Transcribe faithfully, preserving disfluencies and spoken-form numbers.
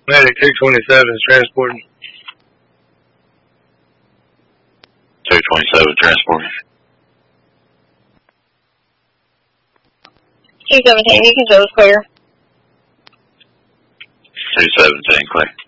Medic two twenty-seven is transporting. two twenty-seven transporting. two seventeen, you can show us clear. two seventeen, clear.